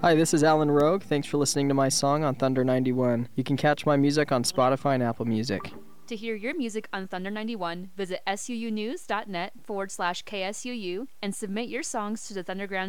Hi, this is Alan Rogue. Thanks for listening to my song on Thunder 91. You can catch my music on Spotify and Apple Music. To hear your music on Thunder 91, visit suunews.net/KSUU and submit your songs to the Thunderground